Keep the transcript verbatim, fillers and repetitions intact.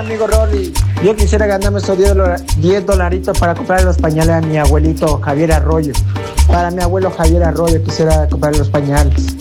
amigo Rolly. Yo quisiera ganarme esos diez dolaritos para comprar los pañales a mi abuelito Javier Arroyo. Para mi abuelo Javier Arroyo quisiera comprar los pañales.